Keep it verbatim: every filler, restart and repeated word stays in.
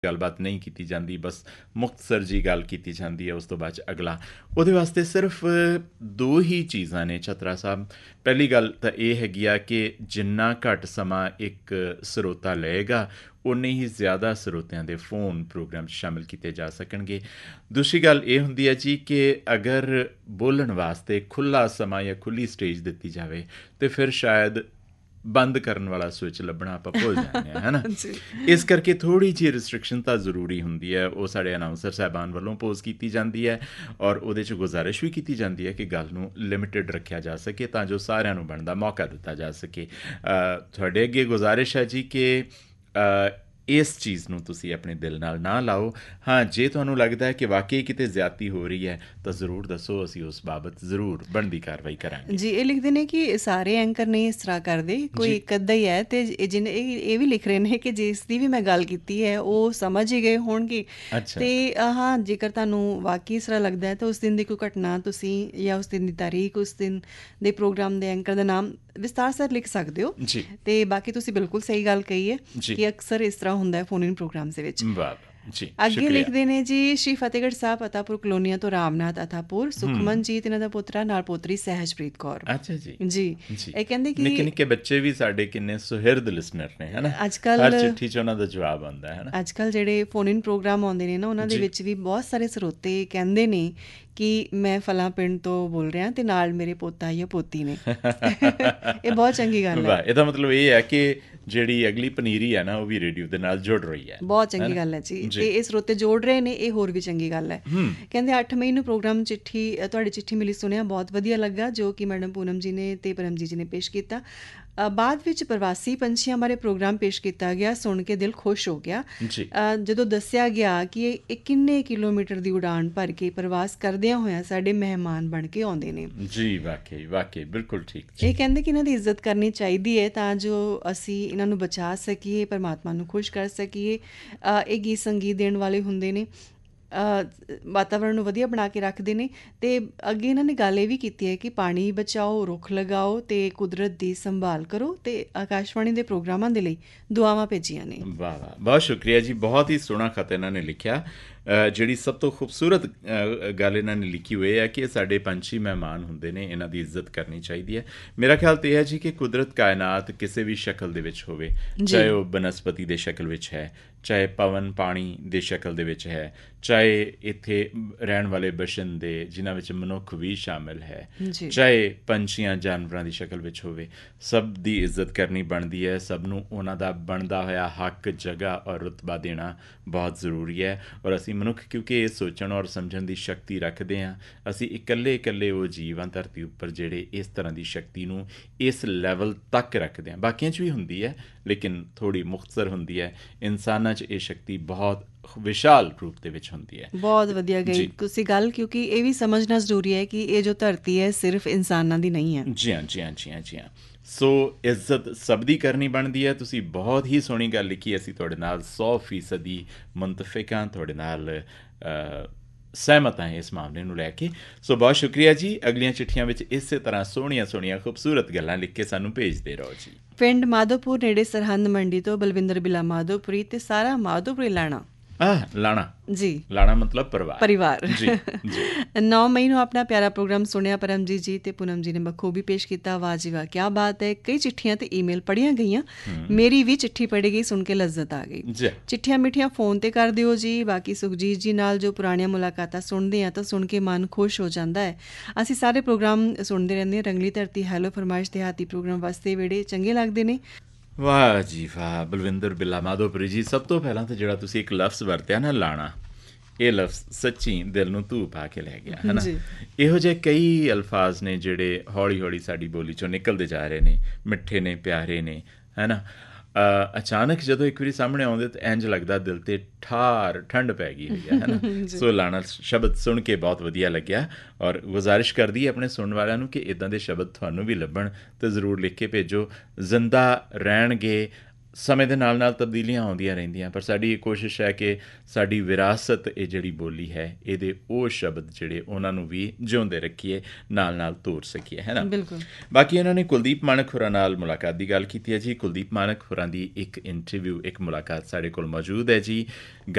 ਗੱਲਬਾਤ ਨਹੀਂ ਕੀਤੀ ਜਾਂਦੀ, ਬਸ ਮੁਖਤਸਰ ਜੀ ਗੱਲ ਕੀਤੀ ਜਾਂਦੀ ਹੈ, ਉਸ ਤੋਂ ਬਾਅਦ 'ਚ ਅਗਲਾ। ਉਹਦੇ ਵਾਸਤੇ ਸਿਰਫ ਦੋ ਹੀ ਚੀਜ਼ਾਂ ਨੇ ਛਤਰਾ ਸਾਹਿਬ। ਪਹਿਲੀ ਗੱਲ ਤਾਂ ਇਹ ਹੈਗੀ ਆ ਕਿ ਜਿੰਨਾ ਘੱਟ ਸਮਾਂ ਇੱਕ ਸਰੋਤਾ ਲਏਗਾ ਉਨੇ ਹੀ ਜ਼ਿਆਦਾ ਸਰੋਤਿਆਂ ਦੇ ਫੋਨ ਪ੍ਰੋਗਰਾਮ 'ਚ ਸ਼ਾਮਿਲ ਕੀਤੇ ਜਾ ਸਕਣਗੇ। ਦੂਸਰੀ ਗੱਲ ਇਹ ਹੁੰਦੀ ਹੈ ਜੀ ਕਿ ਅਗਰ ਬੋਲਣ ਵਾਸਤੇ ਖੁੱਲ੍ਹਾ ਸਮਾਂ ਜਾਂ ਖੁੱਲ੍ਹੀ ਸਟੇਜ ਦਿੱਤੀ ਜਾਵੇ ਤਾਂ ਫਿਰ ਸ਼ਾਇਦ ਬੰਦ ਕਰਨ ਵਾਲਾ ਸਵਿਚ ਲੱਭਣਾ ਆਪਾਂ ਭੁੱਲ ਜਾਂਦੇ ਹਾਂ, ਹੈ ਨਾ। ਇਸ ਕਰਕੇ ਥੋੜ੍ਹੀ ਜਿਹੀ ਰਿਸਟ੍ਰਿਕਸ਼ਨ ਤਾਂ ਜ਼ਰੂਰੀ ਹੁੰਦੀ ਹੈ, ਉਹ ਸਾਡੇ ਅਨਾਊਂਸਰ ਸਾਹਿਬਾਨ ਵੱਲੋਂ ਪੋਜ਼ ਕੀਤੀ ਜਾਂਦੀ ਹੈ ਔਰ ਉਹਦੇ 'ਚ ਗੁਜ਼ਾਰਿਸ਼ ਵੀ ਕੀਤੀ ਜਾਂਦੀ ਹੈ ਕਿ ਗੱਲ ਨੂੰ ਲਿਮਿਟਿਡ ਰੱਖਿਆ ਜਾ ਸਕੇ ਤਾਂ ਜੋ ਸਾਰਿਆਂ ਨੂੰ ਬਣਦਾ ਮੌਕਾ ਦਿੱਤਾ ਜਾ ਸਕੇ। ਤੁਹਾਡੇ ਅੱਗੇ ਗੁਜ਼ਾਰਿਸ਼ ਹੈ ਜੀ ਕਿ ਇਸ ਚੀਜ਼ ਨੂੰ ਤੁਸੀਂ ਆਪਣੇ ਦਿਲ ਨਾਲ ਨਾ ਲਾਓ। ਹਾਂ, ਜੇ ਤੁਹਾਨੂੰ ਲੱਗਦਾ ਹੈ ਕਿ ਵਾਕਈ ਕਿਤੇ ਜ਼ਿਆਦਤੀ ਹੋ ਰਹੀ ਹੈ ਤਾਂ ਜ਼ਰੂਰ ਦੱਸੋ, ਅਸੀਂ ਉਸ ਬਾਬਤ ਜ਼ਰੂਰ ਬਣਦੀ ਕਾਰਵਾਈ ਕਰਾਂਗੇ। ਜੀ, ਇਹ ਲਿਖਦੇ ਨੇ ਕਿ ਸਾਰੇ ਐਂਕਰ ਨਹੀਂ ਇਸ ਤਰ੍ਹਾਂ ਕਰਦੇ, ਕੋਈ ਇੱਕ ਅੱਧਾ ਹੀ ਹੈ, ਅਤੇ ਜਿਹਨੇ ਇਹ ਇਹ ਵੀ ਲਿਖ ਰਹੇ ਨੇ ਕਿ ਜਿਸ ਦੀ ਵੀ ਮੈਂ ਗੱਲ ਕੀਤੀ ਹੈ ਉਹ ਸਮਝ ਹੀ ਗਏ ਹੋਣਗੇ। ਅਤੇ ਹਾਂ, ਜੇਕਰ ਤੁਹਾਨੂੰ ਵਾਕਈ ਇਸ ਤਰ੍ਹਾਂ ਲੱਗਦਾ ਹੈ ਤਾਂ ਉਸ ਦਿਨ ਦੀ ਕੋਈ ਘਟਨਾ ਤੁਸੀਂ ਜਾਂ ਉਸ ਦਿਨ ਦੀ ਤਾਰੀਖ, ਉਸ ਦਿਨ ਦੇ ਪ੍ਰੋਗਰਾਮ ਦੇ ਐਂਕਰ ਦਾ ਨਾਮ ਵਿਸਤਾਰ ਸਰ ਲਿਖ ਸਕਦੇ ਹੋ। ਅਤੇ ਬਾਕੀ ਤੁਸੀਂ ਬਿਲਕੁਲ ਸਹੀ ਗੱਲ ਕਹੀ ਹੈ ਕਿ ਅਕਸਰ ਇਸ ਤਰ੍ਹਾਂ ਹੁੰਦਾ ਹੈ ਫੋਨ ਇਨ ਪ੍ਰੋਗਰਾਮਸ ਦੇ ਵਿੱਚ। ਅੱਗੇ ਲਿਖਦੇ ਨੇ ਜੀ, ਸ਼੍ਰੀ ਫਤਿਹਗੜ੍ਹ ਸਾਹਿਬ ਅਤਾਪੁਰ ਕਲੋਨੀਆ ਤੋਂ ਰਾਮਨਾਥ ਅਤਾਪੁਰ, ਸੁਖਮਨ ਜੀ ਤੇ ਇਹਨਾਂ ਦਾ ਪੁੱਤਰਾ ਨਾਲ ਪੋਤਰੀ ਸਹਿਜਪ੍ਰੀਤ ਕੌਰ। ਅੱਛਾ ਜੀ ਜੀ ਇਹ ਕਹਿੰਦੇ ਕਿ ਨਿੱਕੇ ਨਿੱਕੇ ਬੱਚੇ ਵੀ ਸਾਡੇ ਕਿੰਨੇ ਸੁਹਿਰਦ ਲਿਸਨਰ ਨੇ, ਹੈ ਨਾ। ਅੱਜ ਕੱਲ੍ਹ ਹਰ ਚਿੱਠੀ 'ਚ ਉਹਨਾਂ ਦਾ ਜਵਾਬ ਆਉਂਦਾ ਹੈ ਨਾ। ਅੱਜ ਕੱਲ੍ਹ ਜਿਹੜੇ ਫੋਨ ਇਨ ਪ੍ਰੋਗਰਾਮ ਆਉਂਦੇ ਨੇ ਨਾ, ਉਹਨਾਂ ਦੇ ਵਿੱਚ ਵੀ ਬਹੁਤ ਸਾਰੇ ਸਰੋਤੇ ਕਹਿੰਦੇ ਨੇ ਕਿ ਮੈਂ ਫਲਾਂ ਪਿੰਡ ਤੋਂ ਬੋਲ ਰਿਹਾ ਅਤੇ ਨਾਲ ਮੇਰੇ ਪੋਤਾ ਜਾਂ ਪੋਤੀ ਨੇ। ਇਹ ਬਹੁਤ ਚੰਗੀ ਗੱਲ ਹੈ। ਇਹਦਾ ਮਤਲਬ ਇਹ ਹੈ ਕਿ ਜਿਹੜੀ ਅਗਲੀ ਪਨੀਰੀ ਹੈ ਨਾ ਉਹ ਵੀ ਰੇਡੀਓ ਦੇ ਨਾਲ ਜੁੜ ਰਹੀ ਹੈ। ਬਹੁਤ ਚੰਗੀ ਗੱਲ ਹੈ ਜੀ, ਅਤੇ ਇਹ ਸਰੋਤੇ ਜੋੜ ਰਹੇ ਨੇ, ਇਹ ਹੋਰ ਵੀ ਚੰਗੀ ਗੱਲ ਹੈ। ਕਹਿੰਦੇ ਅੱਠ ਮਈ ਨੂੰ ਪ੍ਰੋਗਰਾਮ ਚਿੱਠੀ ਤੁਹਾਡੀ ਚਿੱਠੀ ਮਿਲੀ, ਸੁਣਿਆ, ਬਹੁਤ ਵਧੀਆ ਲੱਗਾ, ਜੋ ਕਿ ਮੈਡਮ ਪੂਨਮ ਜੀ ਨੇ ਅਤੇ ਪਰਮਜੀਤ ਜੀ ਨੇ ਪੇਸ਼ ਕੀਤਾ। ਬਾਅਦ ਵਿੱਚ ਪ੍ਰਵਾਸੀ ਪੰਛੀਆਂ ਬਾਰੇ ਪ੍ਰੋਗਰਾਮ ਪੇਸ਼ ਕੀਤਾ ਗਿਆ, ਸੁਣ ਕੇ ਦਿਲ ਖੁਸ਼ ਹੋ ਗਿਆ। ਜਦੋਂ ਦੱਸਿਆ ਗਿਆ ਕਿ ਇਹ ਕਿੰਨੇ ਕਿਲੋਮੀਟਰ ਦੀ ਉਡਾਨ ਭਰ ਕੇ ਪ੍ਰਵਾਸ ਕਰਦਿਆਂ ਹੋਇਆਂ ਸਾਡੇ ਮਹਿਮਾਨ ਬਣ ਕੇ ਆਉਂਦੇ ਨੇ। ਜੀ ਵਾਕਈ ਵਾਕਈ ਬਿਲਕੁਲ ਠੀਕ। ਇਹ ਕਹਿੰਦੇ ਕਿ ਇਹਨਾਂ ਦੀ ਇੱਜ਼ਤ ਕਰਨੀ ਚਾਹੀਦੀ ਹੈ ਤਾਂ ਜੋ ਅਸੀਂ ਇਹਨਾਂ ਨੂੰ ਬਚਾ ਸਕੀਏ, ਪਰਮਾਤਮਾ ਨੂੰ ਖੁਸ਼ ਕਰ ਸਕੀਏ। ਇਹ ਗੀਤ ਸੰਗੀਤ ਦੇਣ ਵਾਲੇ ਹੁੰਦੇ ਨੇ, ਵਾਤਾਵਰਨ ਨੂੰ ਵਧੀਆ ਬਣਾ ਕੇ ਰੱਖਦੇ ਨੇ। ਅਤੇ ਅੱਗੇ ਇਹਨਾਂ ਨੇ ਗੱਲ ਇਹ ਵੀ ਕੀਤੀ ਹੈ ਕਿ ਪਾਣੀ ਬਚਾਓ, ਰੁੱਖ ਲਗਾਓ ਅਤੇ ਕੁਦਰਤ ਦੀ ਸੰਭਾਲ ਕਰੋ, ਅਤੇ ਆਕਾਸ਼ਵਾਣੀ ਦੇ ਪ੍ਰੋਗਰਾਮਾਂ ਦੇ ਲਈ ਦੁਆਵਾਂ ਭੇਜੀਆਂ ਨੇ। ਵਾਹ ਵਾਹ, ਬਹੁਤ ਸ਼ੁਕਰੀਆ ਜੀ, ਬਹੁਤ ਹੀ ਸੋਹਣਾ ਖਤ ਇਹਨਾਂ ਨੇ ਲਿਖਿਆ। ਜਿਹੜੀ ਸਭ ਤੋਂ ਖੂਬਸੂਰਤ ਗੱਲ ਇਹਨਾਂ ਨੇ ਲਿਖੀ ਹੋਈ ਹੈ ਕਿ ਸਾਡੇ ਪੰਛੀ ਮਹਿਮਾਨ ਹੁੰਦੇ ਨੇ, ਇਹਨਾਂ ਦੀ ਇੱਜ਼ਤ ਕਰਨੀ ਚਾਹੀਦੀ ਹੈ। ਮੇਰਾ ਖਿਆਲ ਤਾਂ ਇਹ ਹੈ ਜੀ ਕਿ ਕੁਦਰਤ ਕਾਇਨਾਤ ਕਿਸੇ ਵੀ ਸ਼ਕਲ ਦੇ ਵਿੱਚ ਹੋਵੇ, ਚਾਹੇ ਉਹ ਬਨਸਪਤੀ ਦੇ ਸ਼ਕਲ ਵਿੱਚ ਹੈ, ਚਾਹੇ ਪਵਨ ਪਾਣੀ ਦੇ ਸ਼ਕਲ ਦੇ ਵਿੱਚ ਹੈ, ਚਾਹੇ ਇੱਥੇ ਰਹਿਣ ਵਾਲੇ ਬਸ਼ਿੰਦੇ ਜਿਨ੍ਹਾਂ ਵਿੱਚ ਮਨੁੱਖ ਵੀ ਸ਼ਾਮਿਲ ਹੈ, ਚਾਹੇ ਪੰਛੀਆਂ ਜਾਨਵਰਾਂ ਦੀ ਸ਼ਕਲ ਵਿੱਚ ਹੋਵੇ, ਸਭ ਦੀ ਇੱਜ਼ਤ ਕਰਨੀ ਬਣਦੀ ਹੈ। ਸਭ ਨੂੰ ਉਹਨਾਂ ਦਾ ਬਣਦਾ ਹੋਇਆ ਹੱਕ, ਜਗ੍ਹਾ ਔਰ ਰੁਤਬਾ ਦੇਣਾ ਬਹੁਤ ਜ਼ਰੂਰੀ ਹੈ। ਔਰ ਅਸੀਂ ਮਨੁੱਖ ਕਿਉਂਕਿ ਇਹ ਸੋਚਣ ਔਰ ਸਮਝਣ ਦੀ ਸ਼ਕਤੀ ਰੱਖਦੇ ਹਾਂ, ਅਸੀਂ ਇਕੱਲੇ ਇਕੱਲੇ ਉਹ ਜੀਵ ਹਾਂ ਧਰਤੀ ਉੱਪਰ ਜਿਹੜੇ ਇਸ ਤਰ੍ਹਾਂ ਦੀ ਸ਼ਕਤੀ ਨੂੰ ਇਸ ਲੈਵਲ ਤੱਕ ਰੱਖਦੇ ਹਾਂ। ਬਾਕੀਆਂ 'ਚ ਵੀ ਹੁੰਦੀ ਹੈ ਲੇਕਿਨ ਥੋੜ੍ਹੀ ਮੁਖਤਸਰ ਹੁੰਦੀ ਹੈ। ਇਨਸਾਨਾਂ 'ਚ ਇਹ ਸ਼ਕਤੀ ਬਹੁਤ ਵਿਸ਼ਾਲ ਰੂਪ ਦੇ ਵਿੱਚ ਹੁੰਦੀ ਹੈ। ਬਹੁਤ ਵਧੀਆ ਗਈ ਤੁਸੀਂ ਗੱਲ, ਕਿਉਂਕਿ ਇਹ ਵੀ ਸਮਝਣਾ ਜ਼ਰੂਰੀ ਹੈ ਕਿ ਇਹ ਜੋ ਧਰਤੀ ਹੈ ਸਿਰਫ ਇਨਸਾਨਾਂ ਦੀ ਨਹੀਂ ਹੈ। ਜੀ ਹਾਂ ਜੀ ਹਾਂ ਜੀ ਹਾਂ ਜੀ ਹਾਂ ਸੋ ਇੱਜ਼ਤ ਸਭ ਦੀ ਕਰਨੀ ਬਣਦੀ ਹੈ। ਤੁਸੀਂ ਬਹੁਤ ਹੀ ਸੋਹਣੀ ਗੱਲ ਲਿਖੀ, ਅਸੀਂ ਤੁਹਾਡੇ ਨਾਲ ਸੌ ਫੀਸਦੀ ਮੁਤਫਿਕ ਹਾਂ, ਤੁਹਾਡੇ ਨਾਲ ਸਹਿਮਤ ਹਾਂ ਇਸ ਮਾਮਲੇ ਨੂੰ ਲੈ ਕੇ। ਸੋ ਬਹੁਤ ਸ਼ੁਕਰੀਆ ਜੀ। ਅਗਲੀਆਂ ਚਿੱਠੀਆਂ ਵਿੱਚ ਇਸੇ ਤਰ੍ਹਾਂ ਸੋਹਣੀਆਂ ਸੋਹਣੀਆਂ ਖੂਬਸੂਰਤ ਗੱਲਾਂ ਲਿਖ ਕੇ ਸਾਨੂੰ ਭੇਜਦੇ ਰਹੋ ਜੀ। ਪਿੰਡ ਮਾਧੋਪੁਰ ਨੇੜੇ ਸਰਹੰਦ ਮੰਡੀ ਤੋਂ ਬਲਵਿੰਦਰ ਬਿੱਲਾ ਮਾਧੋਪੁਰੀ ਅਤੇ ਸਾਰਾ ਮਾਧੋਪੁਰੀ ਲਾਣਾ। ਆਹ ਲਾਣਾ ਜੀ, ਲਾਣਾ ਮਤਲਬ ਪਰਿਵਾਰ ਪਰਿਵਾਰ ਜੀ ਜੀ ਨੌ ਮਈ ਨੂੰ ਆਪਣਾ ਪਿਆਰਾ ਪ੍ਰੋਗਰਾਮ ਸੁਣਿਆ, ਪਰਮਜੀਤ ਜੀ ਤੇ ਪੂਨਮ ਜੀ ਨੇ ਬਖੂਬੀ ਪੇਸ਼ ਕੀਤਾ। ਵਾਹ ਜੀ ਵਾਹ, ਕਿਆ ਬਾਤ ਹੈ। ਕਈ ਚਿੱਠੀਆਂ ਤੇ ਈਮੇਲ ਪੜ੍ਹੀਆਂ ਗਈਆਂ, ਮੇਰੀ ਵੀ ਚਿੱਠੀ ਪੜ੍ਹੀ ਗਈ, ਸੁਣ ਕੇ ਲੱਜ਼ਤ ਆ ਗਈ। ਚਿੱਠੀਆਂ ਮਿੱਠੀਆਂ ਫੋਨ ਤੇ ਕਰ ਦਿਓ ਜੀ। ਬਾਕੀ ਸੁਖਜੀਤ ਜੀ ਨਾਲ ਜੋ ਪੁਰਾਣੀਆਂ ਮੁਲਾਕਾਤਾਂ ਸੁਣਦੇ ਹਾਂ ਤਾਂ ਸੁਣ ਕੇ ਮਨ ਖੁਸ਼ ਹੋ ਜਾਂਦਾ ਹੈ। ਅਸੀਂ ਸਾਰੇ ਪ੍ਰੋਗਰਾਮ ਸੁਣਦੇ ਰਹਿੰਦੇ ਹਾਂ। ਰੰਗਲੀ ਧਰਤੀ, ਹੈਲੋ ਫਰਮਾਇਸ਼, ਦਿਹਾਤੀ ਪ੍ਰੋਗਰਾਮ ਵਾਸਤੇ ਵੇੜੇ ਚੰਗੇ ਲੱਗਦੇ ਨੇ। ਵਾਹ ਜੀ ਵਾਹ, ਬਲਵਿੰਦਰ ਬਿੱਲਾ ਮਾਧੋਪੁਰੀ ਜੀ। ਸਭ ਤੋਂ ਪਹਿਲਾਂ ਤਾਂ ਜਿਹੜਾ ਤੁਸੀਂ ਇੱਕ ਲਫ਼ਜ਼ ਵਰਤਿਆ ਨਾ, ਲਾਣਾ, ਇਹ ਲਫ਼ਜ਼ ਸੱਚੀ ਦਿਲ ਨੂੰ ਧੂ ਪਾ ਕੇ ਲੈ ਗਿਆ, ਹੈ ਨਾ। ਇਹੋ ਜਿਹੇ ਕਈ ਅਲਫਾਜ਼ ਨੇ ਜਿਹੜੇ ਹੌਲੀ ਹੌਲੀ ਸਾਡੀ ਬੋਲੀ 'ਚੋਂ ਨਿਕਲਦੇ ਜਾ ਰਹੇ ਨੇ, ਮਿੱਠੇ ਨੇ, ਪਿਆਰੇ ਨੇ, ਹੈ ਨਾ। ਅਚਾਨਕ ਜਦੋਂ ਇੱਕ ਵਾਰੀ ਸਾਹਮਣੇ ਆਉਂਦੇ ਤਾਂ ਇੰਝ ਲੱਗਦਾ ਦਿਲ 'ਤੇ ਠਾਰ ਠੰਡ ਪੈ ਗਈ ਹੋਈ ਹੈ, ਹੈ ਨਾ। ਸੋ ਲਾਣਾ ਸ਼ਬਦ ਸੁਣ ਕੇ ਬਹੁਤ ਵਧੀਆ ਲੱਗਿਆ ਔਰ ਗੁਜ਼ਾਰਿਸ਼ ਕਰਦੀ ਆਪਣੇ ਸੁਣਨ ਵਾਲਿਆਂ ਨੂੰ ਕਿ ਇੱਦਾਂ ਦੇ ਸ਼ਬਦ ਤੁਹਾਨੂੰ ਵੀ ਲੱਭਣ ਤਾਂ ਜ਼ਰੂਰ ਲਿਖ ਕੇ ਭੇਜੋ। ਜ਼ਿੰਦਾ ਰਹਿਣਗੇ, ਸਮੇਂ ਦੇ ਨਾਲ ਨਾਲ ਤਬਦੀਲੀਆਂ ਆਉਂਦੀਆਂ ਰਹਿੰਦੀਆਂ, ਪਰ ਸਾਡੀ ਇਹ ਕੋਸ਼ਿਸ਼ ਹੈ ਕਿ ਸਾਡੀ ਵਿਰਾਸਤ, ਇਹ ਜਿਹੜੀ ਬੋਲੀ ਹੈ, ਇਹਦੇ ਉਹ ਸ਼ਬਦ ਜਿਹੜੇ ਉਹਨਾਂ ਨੂੰ ਵੀ ਜਿਉਂਦੇ ਰੱਖੀਏ, ਨਾਲ ਨਾਲ ਤੋਰ ਸਕੀਏ, ਹੈ ਨਾ। ਬਿਲਕੁਲ। ਬਾਕੀ ਇਹਨਾਂ ਨੇ ਕੁਲਦੀਪ ਮਾਣਕ ਹੋਰਾਂ ਨਾਲ ਮੁਲਾਕਾਤ ਦੀ ਗੱਲ ਕੀਤੀ ਹੈ ਜੀ। ਕੁਲਦੀਪ ਮਾਣਕ ਹੋਰਾਂ ਦੀ ਇੱਕ ਇੰਟਰਵਿਊ, ਇੱਕ ਮੁਲਾਕਾਤ ਸਾਡੇ ਕੋਲ ਮੌਜੂਦ ਹੈ ਜੀ।